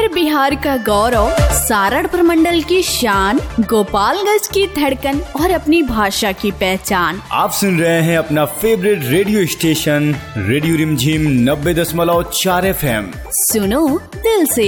उत्तर बिहार का गौरव, सारण प्रमंडल की शान, गोपालगंज की धड़कन और अपनी भाषा की पहचान। आप सुन रहे हैं अपना फेवरेट रेडियो स्टेशन रेडियो रिमझिम 90.4 FM। सुनो दिल से।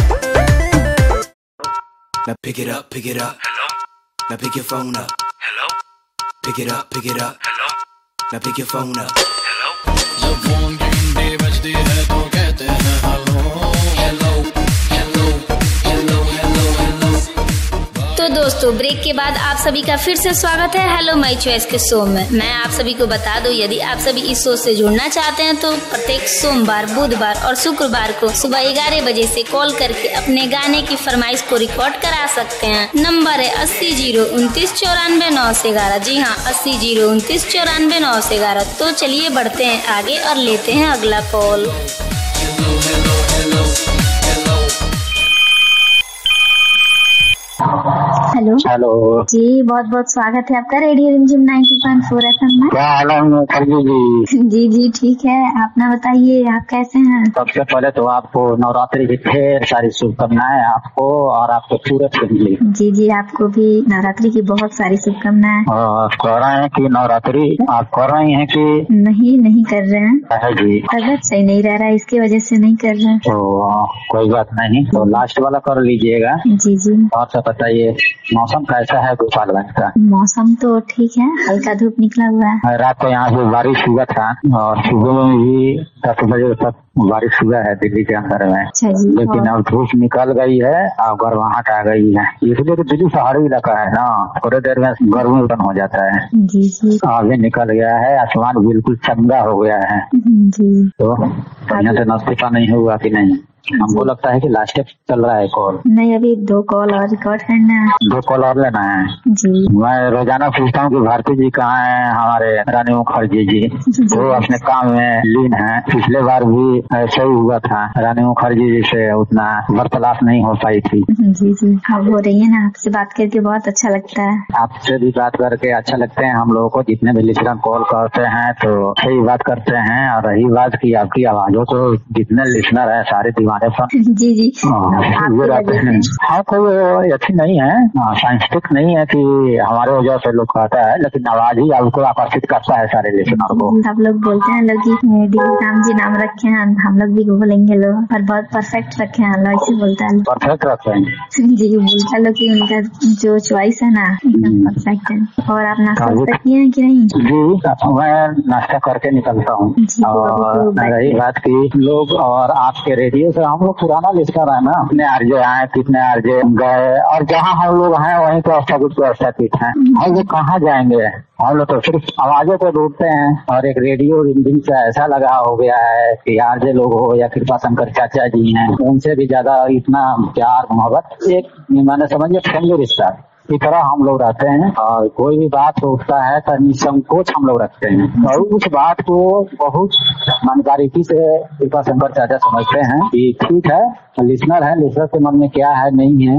Now pick it up, pick it up. Hello. Now pick your phone up. Hello. Pick it up, pick it up. Hello. Now pick your phone up. Hello. जब phone की घंटी बजती है तो कहते हैं hello hello hello hello hello hello. तो दोस्तों, ब्रेक के बाद आप सभी का फिर से स्वागत है हेलो माय चॉइस के शो में। मैं आप सभी को बता दूं, यदि आप सभी इस शो से जुड़ना चाहते हैं तो प्रत्येक सोमवार, बुधवार और शुक्रवार को सुबह 11 बजे से कॉल करके अपने गाने की फरमाइश को रिकॉर्ड करा सकते हैं। नंबर है 80-029-94-911। जी हाँ, 80-029-94-911। तो चलिए बढ़ते हैं आगे और लेते हैं अगला कॉल। हेलो हेलो जी, बहुत बहुत स्वागत है आपका रेडियो रिमझिम 90.4 FM में। क्या हाल है खरजी जी? जी ठीक है, अपना बताइए, आप कैसे हैं? सबसे पहले तो आपको नवरात्रि की ढेर सारी शुभकामनाएं, आपको और आपको पूरे फैमिली। जी, आपको भी नवरात्रि की बहुत सारी शुभकामनाएं। कह रहे हैं कि नवरात्रि आप कर रही हैं कि नहीं कर रहे हैं है जी? तबियत सही नहीं रह रहा है, इसकी वजह से नहीं कर रहे हैं। तो कोई बात नहीं, तो लास्ट वाला कर लीजिएगा। जी और सब बताइए, मौसम कैसा है गोपालगंज का? मौसम तो ठीक है, हल्का धूप निकला हुआ है। रात को यहाँ से बारिश हुआ था और सुबह में भी 10 बजे तक बारिश हुआ है दिल्ली के अंदर में। अच्छा जी। लेकिन अब धूप निकल गई है और गर्माहट आ गई है, इसलिए तो दिल्ली पहाड़ी इलाका है ना, थोड़ी देर में गर्मी उत्पन्न हो जाता है। जी अभी निकल गया है, आसमान बिल्कुल चंगा हो गया है। जी। तो बढ़िया से नाश्ता नहीं हुआ कि नहीं? हमको लगता है कि लास्ट स्टेप चल रहा है कॉल। नहीं, अभी 2 कॉल और रिकॉर्ड करना है। 2 कॉल और लेना है जी। मैं रोजाना पूछता हूँ कि भारती जी कहाँ हैं, हमारे रानी मुखर्जी जी। वो अपने काम में लीन है। पिछले बार भी ऐसा ही हुआ था, रानी मुखर्जी जी से उतना वार्तालाप नहीं हो पाई थी। जी अब हो रही है ना, आपसे बात करके बहुत अच्छा लगता है। आपसे भी बात करके अच्छा लगता है हम लोगों को। जितने भी लिसनर कॉल करते हैं तो सही बात करते हैं, और रही बात की आपकी आवाजों को जितने लिसनर है सारे दीवाने पर। जी हाँ, कोई अच्छी नहीं है, साइंटिफिक नहीं है कि हमारे वजह से लोग कहता है, लेकिन आवाज ही आपको आकर्षित करता है सारे लिसनर को। सब लोग बोलते हैं लोग राम जी नाम रखे हैं, हम लोग भी बोलेंगे लोग, और बहुत परफेक्ट रखे हैं लोग, ऐसे बोलता है। परफेक्ट रखे हैं जी, बोलता है लोग कि उनका जो चॉइस है ना एकदम परफेक्ट है। और आप नाश्ता किए हैं कि नहीं? जी, मैं नाश्ता करके निकलता हूँ। और रही बात की लोग और आपके रेडियो से, हम लोग पुराना लिस्टर है ना, अपने आरजे आए, कितने आरजे गए, और जहाँ हम लोग हैं वहीं तो स्थापित हैं। हम लोग कहाँ जाएंगे? हम लोग तो सिर्फ आवाजों को ढूंढते हैं। और एक रेडियो रिमझिम से ऐसा लगा हो गया है कि आरजे लोग हो या कृपा शंकर चाचा जी हैं, उनसे भी ज्यादा इतना प्यार मोहब्बत, एक मैंने समझिए फैमिली रिश्ता की तरह हम लोग रहते हैं। और कोई भी बात उठता है तो निसंकोच हम लोग रखते हैं, और उस बात को बहुत बारीकी से कृपा शंकर चाचा समझते हैं कि ठीक है, लिसनर है, लिसनर के मन में क्या है नहीं है